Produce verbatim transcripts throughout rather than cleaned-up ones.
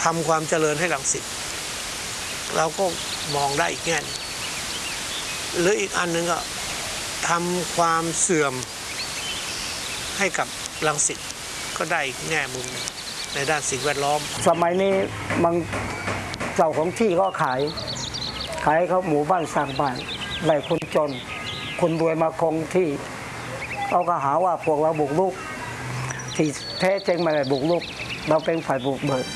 ทำความเจริญให้รังสิตเราก็มองได้อีกแง่หรืออีกอันหนึ่งก็ทำความเสื่อมให้กับรังสิตก็ได้อีกแง่มุมในด้านสิ่งแวดล้อมสมัยนี้มันเจ้าของที่ก็ขายขายเขาหมู่บ้านสร้างบ้านไล่คนจนคนรวยมาครองที่เขาก็หาว่าพวกเราบุกรุกที่แท้จริงไม่ได้บุกรุกเราเป็นฝ่ายบุกเบิก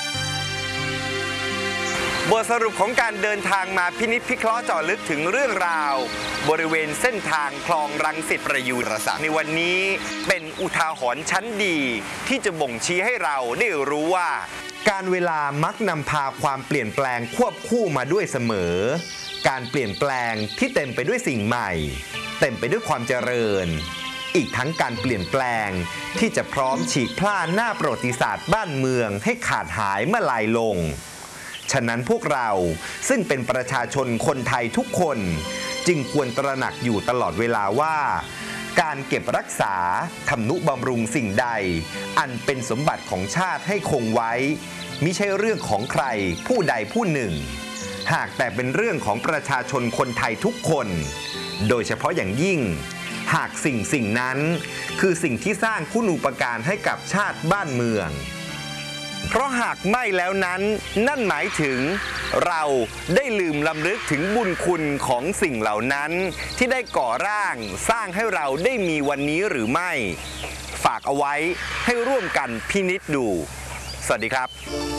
บทสรุปของการเดินทางมาพินิจพิเคราะห์เจาะลึกถึงเรื่องราวบริเวณเส้นทางคลองรังสิตประยูรศักดิ์ในวันนี้เป็นอุทาหรณ์ชั้นดีที่จะบ่งชี้ให้เราได้รู้ว่าการเวลามักนำพาความเปลี่ยนแปลงควบคู่มาด้วยเสมอการเปลี่ยนแปลงที่เต็มไปด้วยสิ่งใหม่เต็มไปด้วยความเจริญอีกทั้งการเปลี่ยนแปลงที่จะพร้อมฉีกพล่าหน้าประวัติศาสตร์บ้านเมืองให้ขาดหายเมื่อลายลงฉะนั้นพวกเราซึ่งเป็นประชาชนคนไทยทุกคนจึงควรตระหนักอยู่ตลอดเวลาว่าการเก็บรักษาทำนุบำรุงสิ่งใดอันเป็นสมบัติของชาติให้คงไว้มิใช่เรื่องของใครผู้ใดผู้หนึ่งหากแต่เป็นเรื่องของประชาชนคนไทยทุกคนโดยเฉพาะอย่างยิ่งหากสิ่งสิ่งนั้นคือสิ่งที่สร้างคุณูปการให้กับชาติบ้านเมืองเพราะหากไม่แล้วนั้นนั่นหมายถึงเราได้ลืมลำลึกถึงบุญคุณของสิ่งเหล่านั้นที่ได้ก่อร่างสร้างให้เราได้มีวันนี้หรือไม่ฝากเอาไว้ให้ร่วมกันพินิจดูสวัสดีครับ